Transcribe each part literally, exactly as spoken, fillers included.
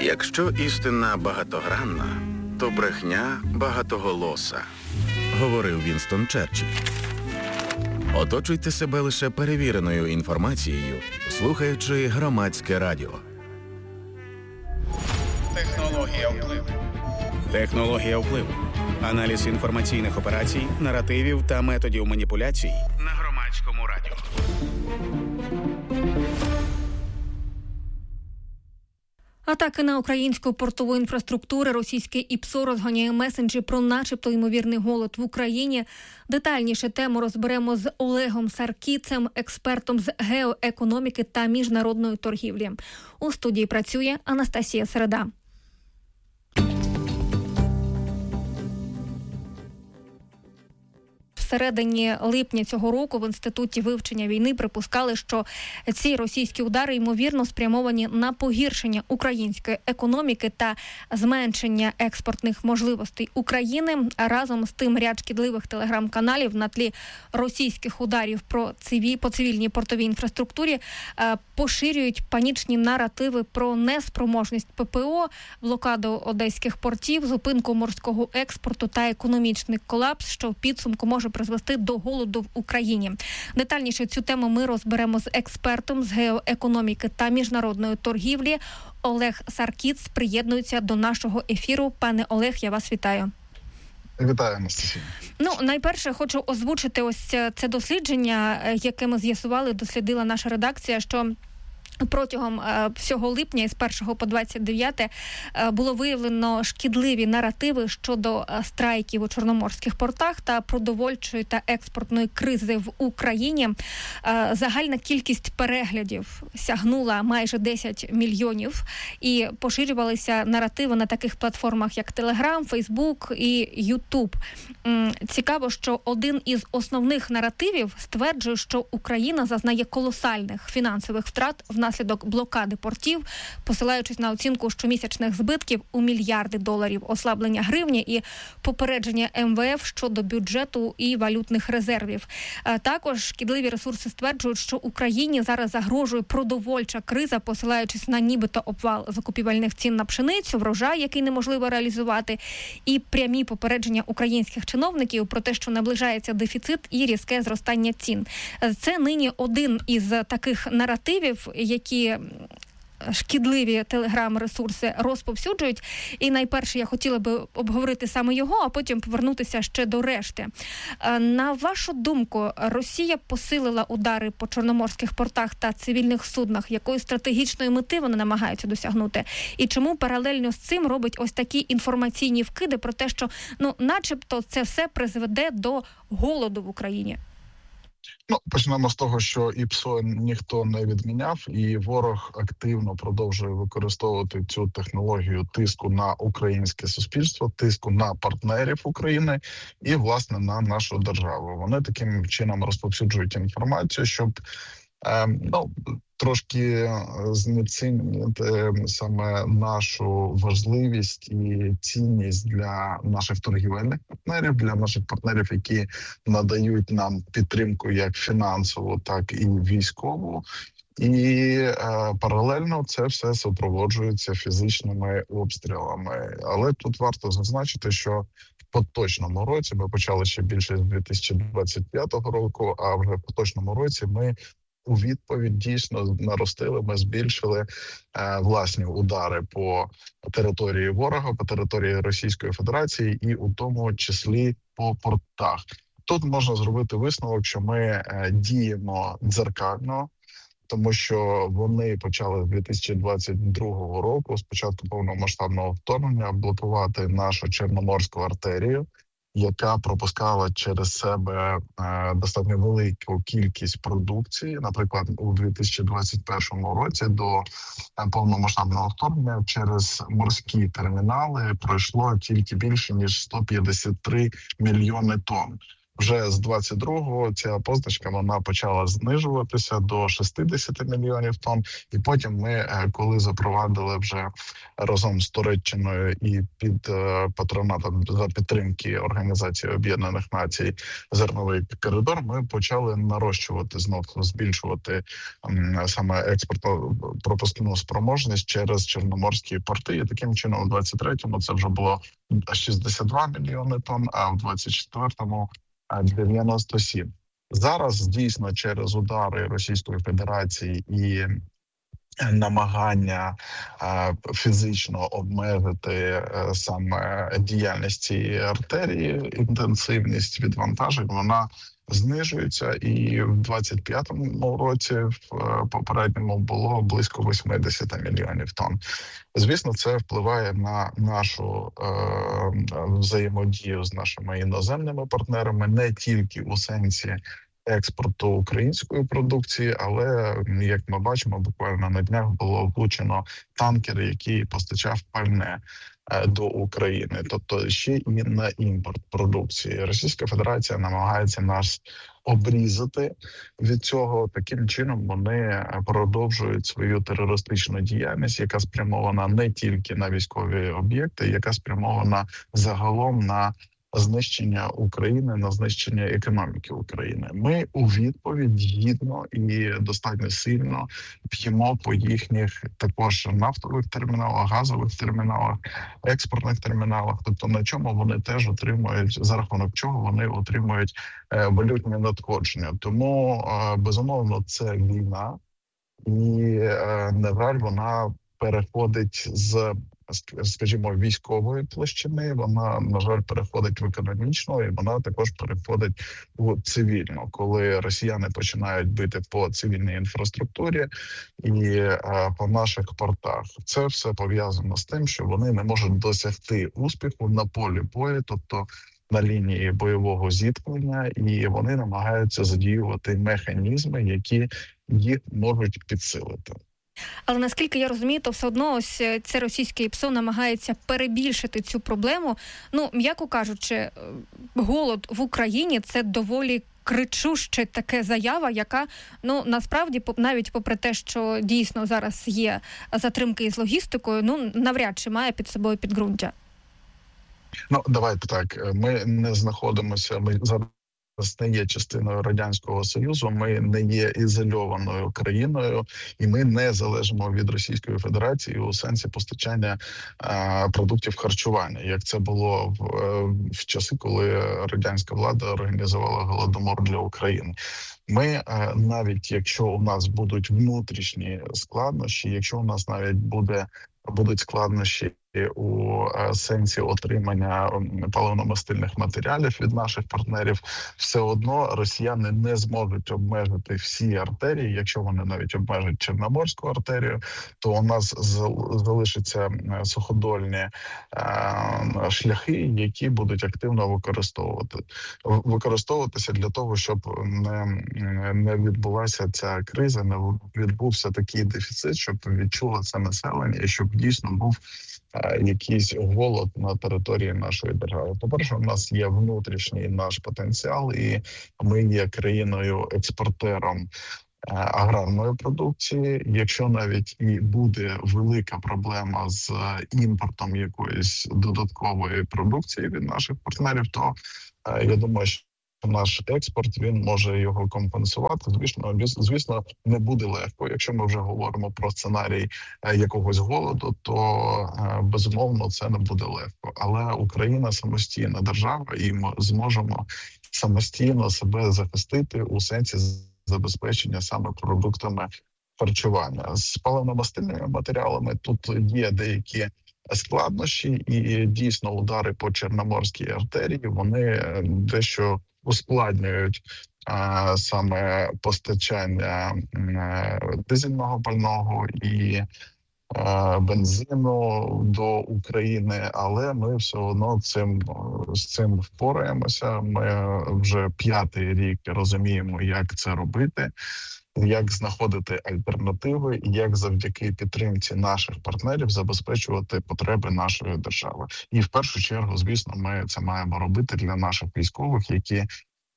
Якщо істина багатогранна, то брехня багатоголоса, говорив Вінстон Черчилль. Оточуйте себе лише перевіреною інформацією, слухаючи Громадське радіо. Технологія впливу. Технологія впливу. Аналіз інформаційних операцій, наративів та методів маніпуляцій на Громадському радіо. Атаки на українську портову інфраструктуру, російське ІПСО розганяє месенджі про начебто ймовірний голод в Україні. Детальніше тему розберемо з Олегом Саркісцем, експертом з геоекономіки та міжнародної торгівлі. У студії працює Анастасія Середа. В середині липня цього року в Інституті вивчення війни припускали, що ці російські удари, ймовірно, спрямовані на погіршення української економіки та зменшення експортних можливостей України. Разом з тим ряд шкідливих телеграм-каналів на тлі російських ударів про циві... по цивільній портовій інфраструктурі е, поширюють панічні наративи про неспроможність ППО, блокаду одеських портів, зупинку морського експорту та економічний колапс, що в підсумку може призвести до голоду в Україні. Детальніше цю тему ми розберемо з експертом з геоекономіки та міжнародної торгівлі. Олег Саркісц приєднується до нашого ефіру. Пане Олег, я вас вітаю. Вітаю, Анастасія. Ну, найперше хочу озвучити ось це дослідження, яке ми з'ясували, дослідила наша редакція, що протягом е, всього липня із першого по двадцять дев'яте е, було виявлено шкідливі наративи щодо е, страйків у чорноморських портах та продовольчої та експортної кризи в Україні. Е, загальна кількість переглядів сягнула майже десять мільйонів і поширювалися наративи на таких платформах, як Телеграм, Фейсбук і Ютуб. М, цікаво, що один із основних наративів стверджує, що Україна зазнає колосальних фінансових втрат в внаслідок блокади портів, посилаючись на оцінку щомісячних збитків у мільярди доларів, ослаблення гривні і попередження ем ве еф щодо бюджету і валютних резервів. Також шкідливі ресурси стверджують, що Україні зараз загрожує продовольча криза, посилаючись на нібито обвал закупівельних цін на пшеницю, врожай, який неможливо реалізувати, і прямі попередження українських чиновників про те, що наближається дефіцит і різке зростання цін. Це нині один із таких наративів, які шкідливі телеграм-ресурси розповсюджують. І найперше я хотіла би обговорити саме його, а потім повернутися ще до решти. На вашу думку, Росія посилила удари по чорноморських портах та цивільних суднах? Якої стратегічної мети вони намагаються досягнути? І чому паралельно з цим робить ось такі інформаційні вкиди про те, що, ну, начебто це все призведе до голоду в Україні? Ну, почнемо з того, що ІПСО ніхто не відміняв, і ворог активно продовжує використовувати цю технологію тиску на українське суспільство, тиску на партнерів України і, власне, на нашу державу. Вони таким чином розповсюджують інформацію, щоб е, ну, трошки знецінити саме нашу важливість і цінність для наших торгівельних партнерів, для наших партнерів, які надають нам підтримку як фінансову, так і військову. І е, паралельно це все супроводжується фізичними обстрілами. Але тут варто зазначити, що в поточному році, ми почали ще більше з дві тисячі двадцять п'ятого року, а вже в поточному році ми у відповідь дійсно наростили, ми збільшили е, власні удари по території ворога, по території Російської Федерації і у тому числі по портах. Тут можна зробити висновок, що ми е, діємо дзеркально, тому що вони почали з дві тисячі двадцять другого року, спочатку повномасштабного вторгнення, блокувати нашу Чорноморську артерію, яка пропускала через себе е, достатньо велику кількість продукції. Наприклад, у дві тисячі двадцять першому році до е, повномасштабного вторгнення через морські термінали пройшло тільки більше ніж сто п'ятдесят три мільйони тонн. Вже з двадцять другого ця позначка вона почала знижуватися до шістдесят мільйонів тонн. І потім ми, коли запровадили вже разом з Туреччиною і під патронатом за підтримки Організації Об'єднаних Націй зерновий коридор, ми почали нарощувати знов, збільшувати саме експортно-пропускну спроможність через чорноморські порти. І таким чином, у двадцять третьому це вже було шістдесят два мільйони тонн, а в двадцять четвертому дев'яносто сім. Зараз дійсно через удари Російської Федерації і намагання а, фізично обмежити а, саме діяльність цієї артерії, інтенсивність відвантажень, вона знижується, і в двадцять п'ятому році в попередньому було близько вісімдесят мільйонів тонн. Звісно, це впливає на нашу е, взаємодію з нашими іноземними партнерами не тільки у сенсі експорту української продукції, але, як ми бачимо, буквально на днях було влучено танкер, який постачав пальне до України, тобто ще і на імпорт продукції. Російська Федерація намагається нас обрізати від цього. Таким чином вони продовжують свою терористичну діяльність, яка спрямована не тільки на військові об'єкти, яка спрямована загалом на знищення України, на знищення економіки України. Ми у відповідь гідно і достатньо сильно б'ємо по їхніх також нафтових терміналах, газових терміналах, експортних терміналах. Тобто на чому вони теж отримують, за рахунок чого вони отримують валютні надходження. Тому, безумовно, це війна. І, на жаль, вона переходить з, скажімо, військової площини, вона, на жаль, переходить в економічну, і вона також переходить у цивільну, коли росіяни починають бити по цивільній інфраструктурі і а, по наших портах. Це все пов'язано з тим, що вони не можуть досягти успіху на полі бою, тобто на лінії бойового зіткнення, і вони намагаються задіювати механізми, які їх можуть підсилити. Але наскільки я розумію, то все одно ось це російське ІПСО намагається перебільшити цю проблему. Ну, м'яко кажучи, голод в Україні – це доволі кричуще таке заява, яка, ну, насправді, навіть попри те, що дійсно зараз є затримки із логістикою, ну, навряд чи має під собою підґрунтя. Ну, давайте так, ми не знаходимося, ми зараз не є частиною Радянського Союзу, ми не є ізольованою країною, і ми не залежимо від Російської Федерації у сенсі постачання а, продуктів харчування, як це було в, в часи, коли радянська влада організувала голодомор для України. Ми, навіть якщо у нас будуть внутрішні складнощі, якщо у нас навіть буде будуть складнощі у сенсі отримання паливно-мастильних матеріалів від наших партнерів, все одно росіяни не зможуть обмежити всі артерії. Якщо вони навіть обмежать Чорноморську артерію, то у нас залишаться суходольні шляхи, які будуть активно використовувати використовуватися для того, щоб не, не відбулася ця криза, не відбувся такий дефіцит, щоб відчуло це населення і щоб дійсно був якийсь голод на території нашої держави. По-перше, у нас є внутрішній наш потенціал, і ми є країною-експортером аграрної продукції. Якщо навіть і буде велика проблема з імпортом якоїсь додаткової продукції від наших партнерів, то я думаю, що наш експорт, він може його компенсувати. Звісно, звісно, не буде легко. Якщо ми вже говоримо про сценарій якогось голоду, то безумовно це не буде легко. Але Україна самостійна держава, і ми зможемо самостійно себе захистити у сенсі забезпечення саме продуктами харчування. З паливно-мастильними матеріалами тут є деякі складнощі, і дійсно удари по Чорноморській артерії, вони дещо ускладнюють а, саме постачання а, дизельного пального і а, бензину до України, але ми все одно цим, з цим впораємося. Ми вже п'ятий рік розуміємо, як це робити, як знаходити альтернативи і як завдяки підтримці наших партнерів забезпечувати потреби нашої держави. І в першу чергу, звісно, ми це маємо робити для наших військових, які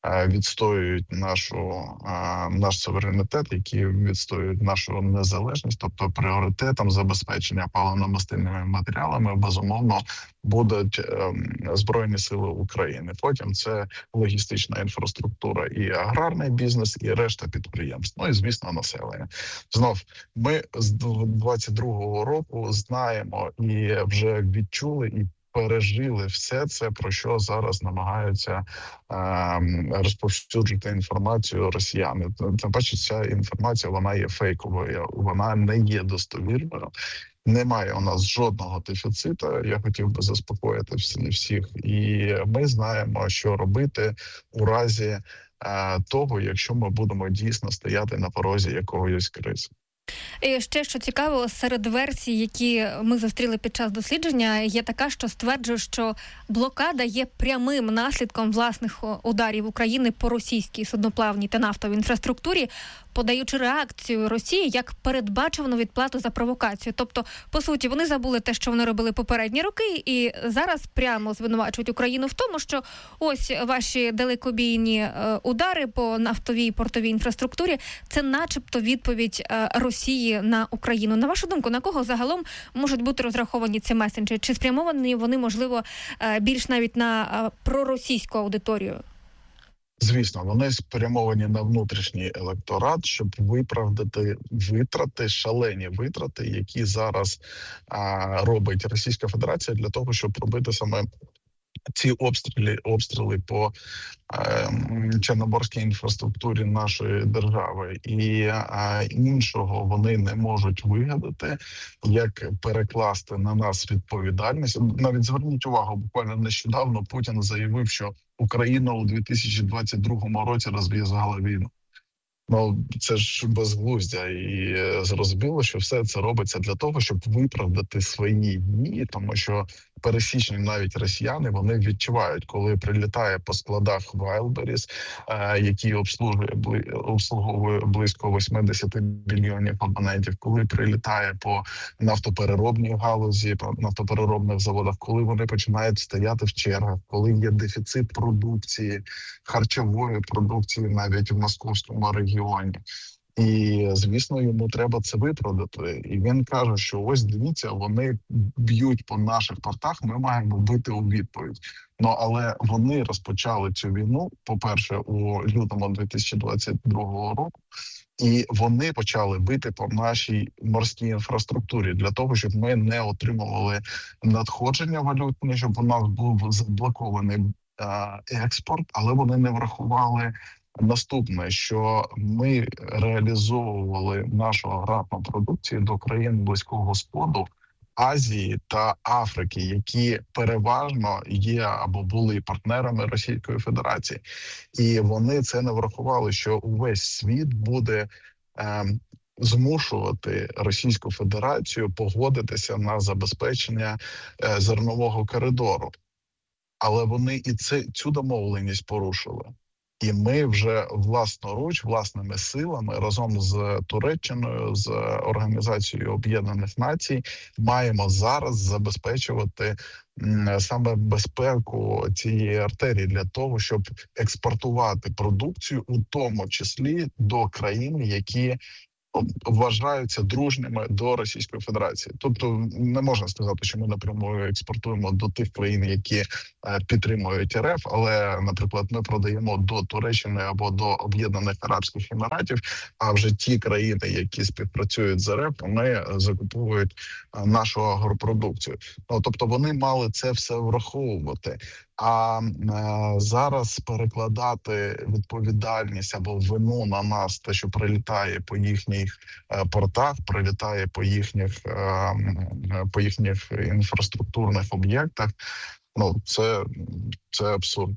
відстоюють нашу, наш суверенітет, які відстоюють нашу незалежність, тобто пріоритетом забезпечення паливно-мастильними матеріалами, безумовно, будуть Збройні Сили України. Потім це логістична інфраструктура і аграрний бізнес, і решта підприємств. Ну і, звісно, населення. Знов, ми з двадцять другого року знаємо і вже відчули і пережили все це, про що зараз намагаються е, розповсюджувати інформацію росіяни. Тим паче, ця інформація, вона є фейковою, вона не є достовірною. Немає у нас жодного дефіциту, я хотів би заспокоїти всі, всіх. І ми знаємо, що робити у разі е, того, якщо ми будемо дійсно стояти на порозі якоїсь кризи. І ще, що цікаво, серед версій, які ми зустріли під час дослідження, є така, що стверджує, що блокада є прямим наслідком власних ударів України по російській судноплавній та нафтовій інфраструктурі, подаючи реакцію Росії як передбачувану відплату за провокацію. Тобто, по суті, вони забули те, що вони робили попередні роки, і зараз прямо звинувачують Україну в тому, що ось ваші далекобійні удари по нафтовій і портовій інфраструктурі – це начебто відповідь Росії на Україну. На вашу думку, на кого загалом можуть бути розраховані ці месенджі? Чи спрямовані вони, можливо, більш навіть на проросійську аудиторію? Звісно, вони спрямовані на внутрішній електорат, щоб виправдати витрати, шалені витрати, які зараз а, робить Російська Федерація для того, щоб робити саме ці обстріли, обстріли по е, чорноморській інфраструктурі нашої держави. І е, іншого вони не можуть вигадати, як перекласти на нас відповідальність. Навіть зверніть увагу, буквально нещодавно Путін заявив, що Україна у дві тисячі двадцять другому році розв'язала війну. Ну, це ж безглуздя, і зрозуміло, що все це робиться для того, щоб виправдати свої дії, тому що пересічні навіть росіяни, вони відчувають, коли прилітає по складах Wildberries, е, які обслуговує, обслуговує близько вісімдесят мільйонів абонентів, коли прилітає по нафтопереробній галузі, по нафтопереробних заводах, коли вони починають стояти в чергах, коли є дефіцит продукції, харчової продукції навіть в московському регіоні. І, звісно, йому треба це виправдати. І він каже, що ось, дивіться, вони б'ють по наших портах, ми маємо бити у відповідь. Ну, але вони розпочали цю війну, по-перше, у лютому дві тисячі двадцять другого року, і вони почали бити по нашій морській інфраструктурі для того, щоб ми не отримували надходження валютні, щоб у нас був заблокований експорт, але вони не врахували наступне, що ми реалізовували нашу аграрну продукцію до країн Близького Сходу, Азії та Африки, які переважно є або були партнерами Російської Федерації. І вони це не врахували, що увесь світ буде е, змушувати Російську Федерацію погодитися на забезпечення е, зернового коридору. Але вони і це, цю домовленість порушили. І ми вже власноруч, власними силами, разом з Туреччиною, з Організацією Об'єднаних Націй, маємо зараз забезпечувати саме безпеку цієї артерії для того, щоб експортувати продукцію, у тому числі до країн, які вважаються дружніми до Російської Федерації. Тобто не можна сказати, що ми напряму експортуємо до тих країн, які е, підтримують РФ, але, наприклад, ми продаємо до Туреччини або до Об'єднаних Арабських Еміратів, а вже ті країни, які співпрацюють з РФ, вони закуповують е, нашу агропродукцію. Ну, тобто вони мали це все враховувати. А е, зараз перекладати відповідальність або вину на нас, те, що прилітає по їхніх е, портах, прилітає по їхніх е, по їхніх інфраструктурних об'єктах, ну це, це абсурд.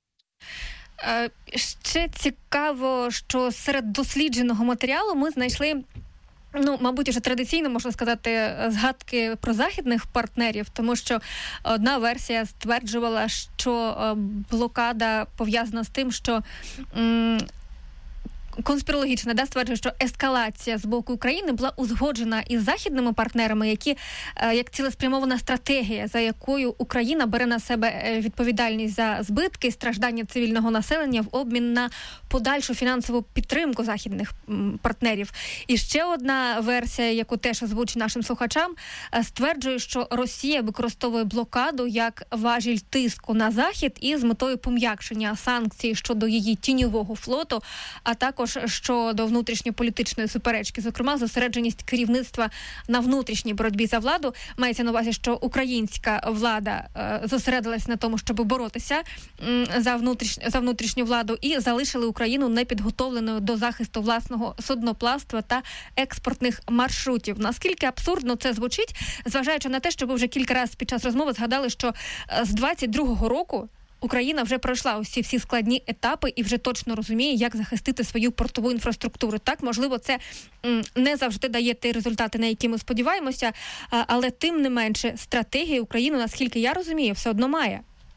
Е, ще цікаво, що серед дослідженого матеріалу ми знайшли, ну, мабуть, вже традиційно, можна сказати, згадки про західних партнерів, тому що одна версія стверджувала, що блокада пов'язана з тим, що м, конспірологічне, да, стверджує, що ескалація з боку України була узгоджена із західними партнерами, які як цілеспрямована стратегія, за якою Україна бере на себе відповідальність за збитки, страждання цивільного населення в обмін на подальшу фінансову підтримку західних партнерів. І ще одна версія, яку теж озвучить нашим слухачам, стверджує, що Росія використовує блокаду як важіль тиску на Захід і з метою пом'якшення санкцій щодо її тіньового флоту, а також щодо внутрішньополітичної суперечки, зокрема, зосередженість керівництва на внутрішній боротьбі за владу. Мається на увазі, що українська влада е, зосередилась на тому, щоб боротися м, за, внутріш... за внутрішню владу і залишили Україну непідготовленою до захисту власного судноплавства та експортних маршрутів. Наскільки абсурдно це звучить, зважаючи на те, що ви вже кілька разів під час розмови згадали, що з двадцять другого року Україна вже пройшла усі всі складні етапи і вже точно розуміє, як захистити свою портову інфраструктуру. Так, можливо, це м, не завжди дає ті результати, на які ми сподіваємося, а, але тим не менше стратегія України, наскільки я розумію, все одно має.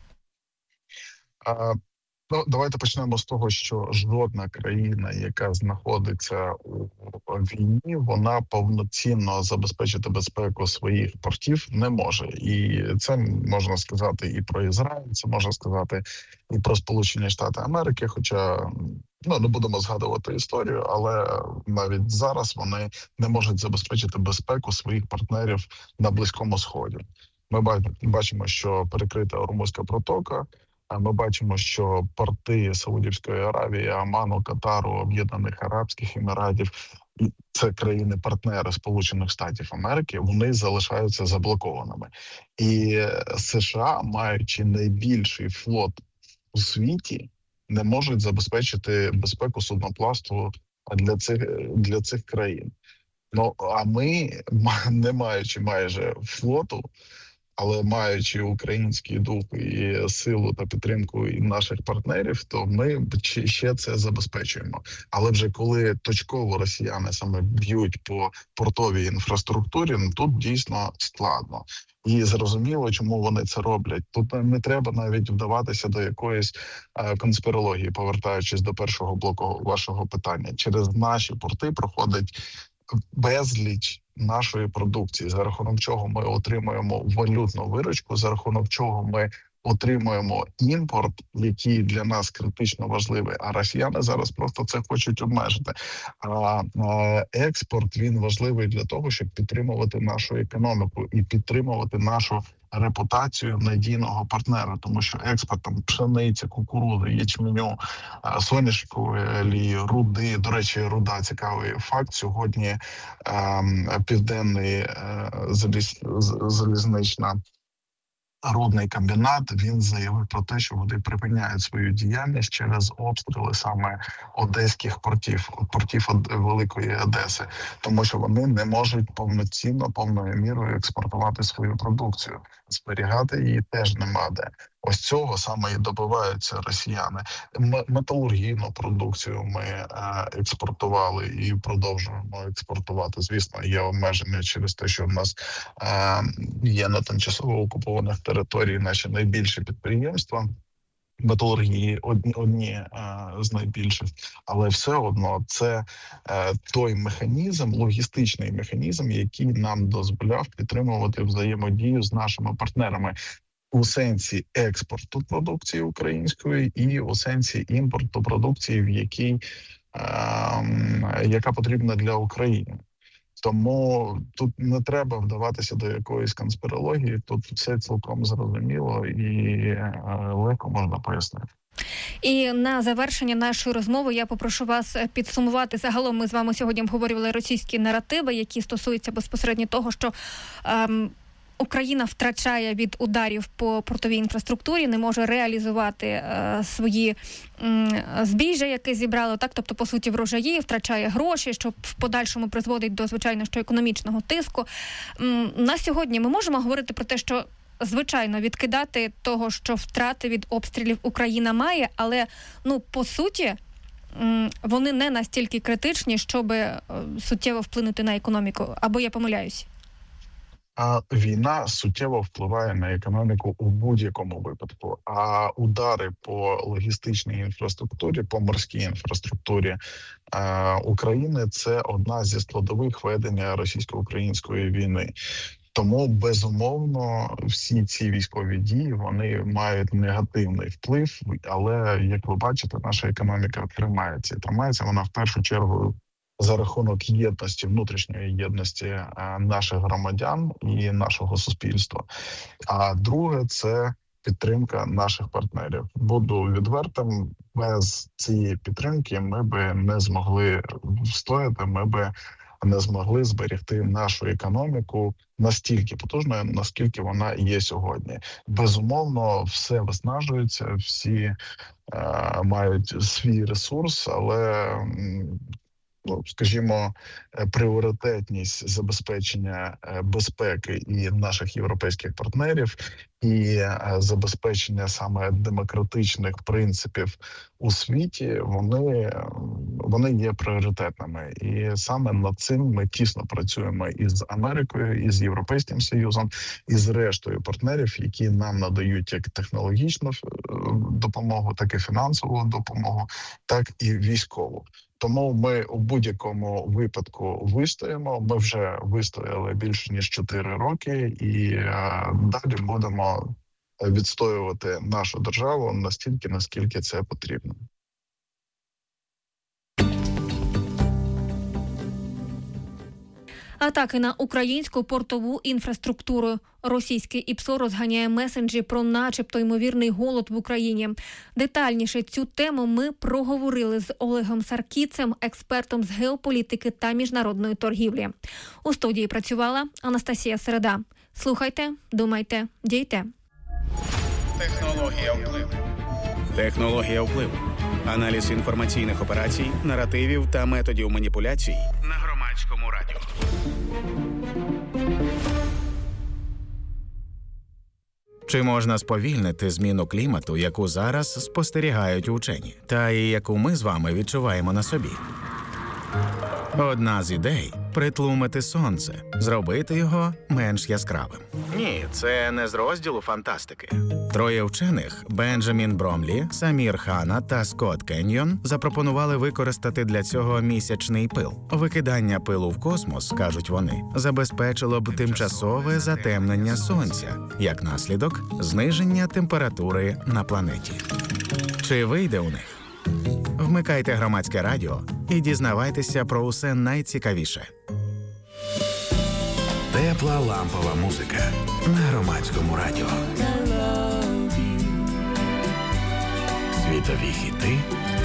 А, ну, давайте почнемо з того, що жодна країна, яка знаходиться у війні, вона повноцінно забезпечити безпеку своїх портів не може. І це можна сказати і про Ізраїль, це можна сказати і про Сполучені Штати Америки, хоча ну, не будемо згадувати історію, але навіть зараз вони не можуть забезпечити безпеку своїх партнерів на Близькому Сході. Ми бачимо, що перекрита Ормузька протока. Ми бачимо, що порти Саудівської Аравії, Оману, Катару, Об'єднаних Арабських Еміратів – це країни-партнери Сполучених Штатів Америки, вони залишаються заблокованими. І США, маючи найбільший флот у світі, не можуть забезпечити безпеку судноплавству для цих, для цих країн. Ну, а ми, не маючи майже флоту, але маючи український дух і силу та підтримку і наших партнерів, то ми ще це забезпечуємо. Але вже коли точково росіяни саме б'ють по портовій інфраструктурі, ну тут дійсно складно. І зрозуміло, чому вони це роблять. Тут не треба навіть вдаватися до якоїсь е, конспірології, повертаючись до першого блоку вашого питання. Через наші порти проходить безліч нашої продукції, за рахунок чого ми отримуємо валютну виручку, за рахунок чого ми отримуємо імпорт, який для нас критично важливий, а росіяни зараз просто це хочуть обмежити. А експорт, він важливий для того, щоб підтримувати нашу економіку і підтримувати нашу репутацію надійного партнера, тому що експортом пшениці, кукурудзи, ячменю, соняшникової олії, руди, до речі, руда, цікавий факт, сьогодні е, Південний е, заліз, залізнична рудний комбінат, він заявив про те, що вони припиняють свою діяльність через обстріли саме одеських портів, портів Великої Одеси, тому що вони не можуть повноцінно, повною мірою експортувати свою продукцію. Зберігати її теж нема де. Ось цього саме і добиваються росіяни. Металургійну продукцію ми е, експортували і продовжуємо експортувати. Звісно, є обмеження через те, що в нас е, є на тимчасово окупованих територіях наші найбільші підприємства. Металургії одні, одні е, з найбільших, але все одно це е, той механізм, логістичний механізм, який нам дозволяв підтримувати взаємодію з нашими партнерами у сенсі експорту продукції української і у сенсі імпорту продукції, в якій, е, яка потрібна для України. Тому тут не треба вдаватися до якоїсь конспірології, тут все цілком зрозуміло і е, легко можна пояснити. І на завершення нашої розмови я попрошу вас підсумувати. Загалом ми з вами сьогодні обговорювали російські наративи, які стосуються безпосередньо того, що ем, Україна втрачає від ударів по портовій інфраструктурі, не може реалізувати е, свої м, збіжжя, яке зібрало, так, тобто, по суті, врожаї, втрачає гроші, що в подальшому призводить до, звичайно, що економічного тиску. М, на сьогодні ми можемо говорити про те, що, звичайно, відкидати того, що втрати від обстрілів Україна має, але, ну, по суті, м, вони не настільки критичні, щоб е, суттєво вплинути на економіку. Або я помиляюсь? А війна суттєво впливає на економіку у будь-якому випадку. А удари по логістичній інфраструктурі, по морській інфраструктурі е, України – це одна зі складових ведення російсько-української війни. Тому, безумовно, всі ці військові дії, вони мають негативний вплив, але, як ви бачите, наша економіка тримається. Тримається вона в першу чергу за рахунок єдності, внутрішньої єдності наших громадян і нашого суспільства. А друге – це підтримка наших партнерів. Буду відвертим, без цієї підтримки ми би не змогли встояти, ми би не змогли зберегти нашу економіку настільки потужною, наскільки вона є сьогодні. Безумовно, все виснажується, всі е, мають свій ресурс, але, ну, скажімо, пріоритетність забезпечення безпеки і наших європейських партнерів, і забезпечення саме демократичних принципів у світі, вони, вони є пріоритетними. І саме над цим ми тісно працюємо із Америкою, із Європейським Союзом, і з рештою партнерів, які нам надають як технологічну допомогу, так і фінансову допомогу, так і військову. Тому ми у будь-якому випадку вистоїмо. Ми вже вистояли більше ніж чотири роки, і е, далі будемо відстоювати нашу державу настільки, наскільки це потрібно. Атаки на українську портову інфраструктуру. Російський ІПСО розганяє месенджі про начебто ймовірний голод в Україні. Детальніше цю тему ми проговорили з Олегом Саркіцем, експертом з геополітики та міжнародної торгівлі. У студії працювала Анастасія Середа. Слухайте, думайте, дійте. Технологія впливу. Технологія впливу. Аналіз інформаційних операцій, наративів та методів маніпуляцій на Громадському радіо. Чи можна сповільнити зміну клімату, яку зараз спостерігають учені, та і яку ми з вами відчуваємо на собі? Одна з ідей – притлумити сонце, зробити його менш яскравим. Ні, це не з розділу фантастики. Троє вчених – Бенджамін Бромлі, Самір Хана та Скотт Кеньйон – запропонували використати для цього місячний пил. Викидання пилу в космос, кажуть вони, забезпечило б тимчасове затемнення сонця, як наслідок – зниження температури на планеті. Чи вийде у них? Вмикайте Громадське радіо і дізнавайтеся про усе найцікавіше. Тепла лампова музика на Громадському радіо. Світові хіти